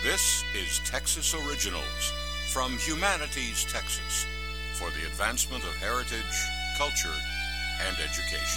This is Texas Originals from Humanities Texas for the advancement of heritage, culture, and education.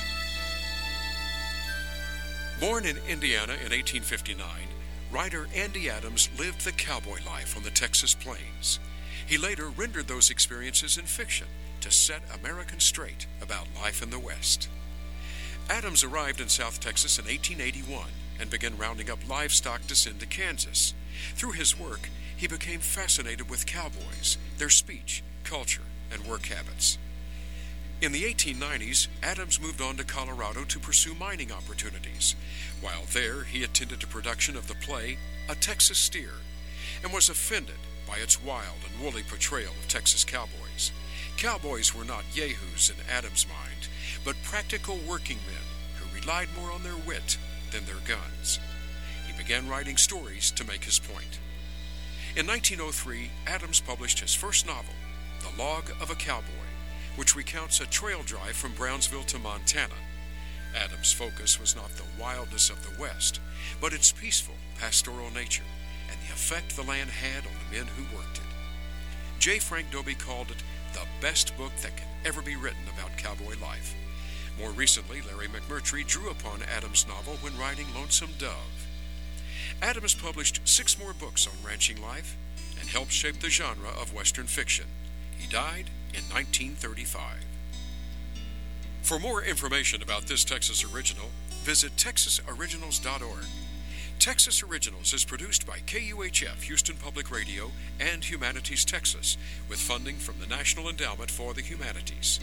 Born in Indiana in 1859, writer Andy Adams lived the cowboy life on the Texas plains. He later rendered those experiences in fiction to set Americans straight about life in the West. Adams arrived in South Texas in 1881 and began rounding up livestock to send to Kansas. Through his work, he became fascinated with cowboys, their speech, culture, and work habits. In the 1890s, Adams moved on to Colorado to pursue mining opportunities. While there, he attended a production of the play A Texas Steer and was offended by its wild and woolly portrayal of Texas cowboys. Cowboys were not yahoos in Adams' mind, but practical working men who relied more on their wit than their guns. He began writing stories to make his point. In 1903, Adams published his first novel, The Log of a Cowboy, which recounts a trail drive from Brownsville to Montana. Adams' focus was not the wildness of the West, but its peaceful, pastoral nature and the effect the land had on the men who worked it. J. Frank Dobie called it the best book that can ever be written about cowboy life. More recently, Larry McMurtry drew upon Adams' novel when writing Lonesome Dove. Adams published 6 more books on ranching life and helped shape the genre of Western fiction. He died in 1935. For more information about this Texas Original, visit texasoriginals.org. Texas Originals is produced by KUHF Houston Public Radio and Humanities Texas, with funding from the National Endowment for the Humanities.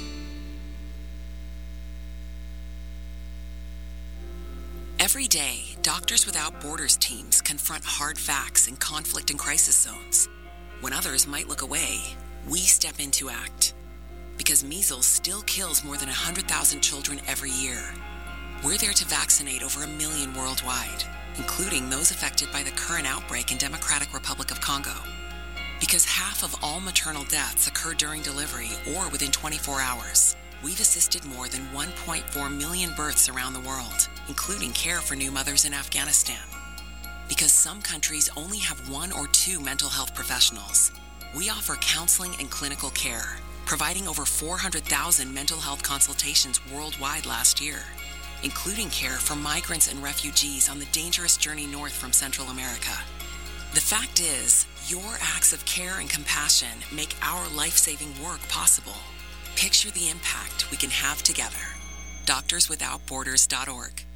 Every day, Doctors Without Borders teams confront hard facts in conflict and crisis zones. When others might look away, we step in to act. Because measles still kills more than 100,000 children every year. We're there to vaccinate over 1 million worldwide, including those affected by the current outbreak in Democratic Republic of Congo. Because half of all maternal deaths occur during delivery or within 24 hours, we've assisted more than 1.4 million births around the world, including care for new mothers in Afghanistan. Because some countries only have 1 or 2 mental health professionals, we offer counseling and clinical care, providing over 400,000 mental health consultations worldwide last year, including care for migrants and refugees on the dangerous journey north from Central America. The fact is, your acts of care and compassion make our life-saving work possible. Picture the impact we can have together. DoctorsWithoutBorders.org.